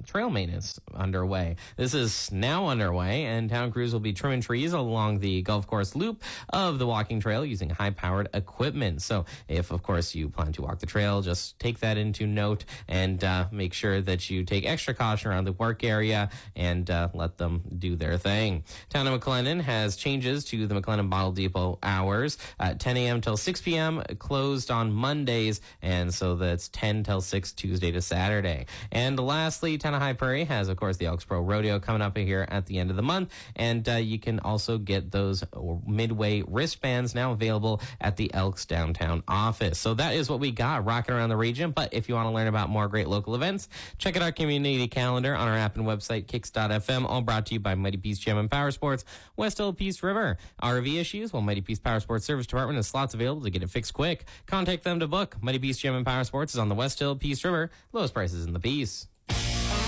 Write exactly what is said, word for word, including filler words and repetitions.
trail maintenance underway. This is now underway, and town crews will be trimming trees along the golf course loop of the walking trail using high-powered equipment. So if, of course, you plan to walk the trail, just take that into note and uh, make sure that you take extra caution around the work area and uh, let them do their thing. Town of McLennan has changes to the McLennan Bottle Depot hours, uh, ten a.m. till six p.m., closed on Mondays, and so that's ten till six Tuesday to Saturday. And lastly, Town of High Prairie has, of course, the Elks Pro Rodeo coming up here at the end of the month, and uh, you can also get those Midway wristbands now available at the Elks downtown office. So that is what we got rocking around the region. But if you want to learn about more great local events, check out our community calendar on our app and website, kicks dot f m, all brought to you by Mighty Peace Gym and Power Sports, West Hill Peace River. R V issues? Well, Mighty Peace Power Sports Service Department has slots available to get it fixed quick. Contact them to book. Mighty Peace Gym and Power Sports is on the West Hill Peace River. Lowest prices in the Peace.